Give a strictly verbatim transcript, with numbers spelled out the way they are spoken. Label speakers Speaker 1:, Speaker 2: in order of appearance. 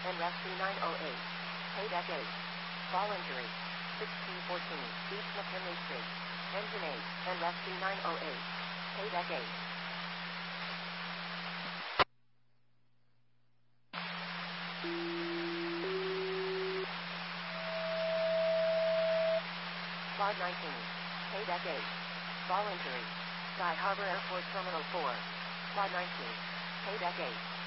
Speaker 1: and rescue nine oh eight. Paydeck eight. Fall injury. sixteen fourteen, East McKinley Street. Engine eight, and rescue nine oh eight. Paydeck eight. Quad nineteen. Paydeck eight. Fall injury. Sky Harbor Airport Terminal four. Quad nineteen. Paydeck eight.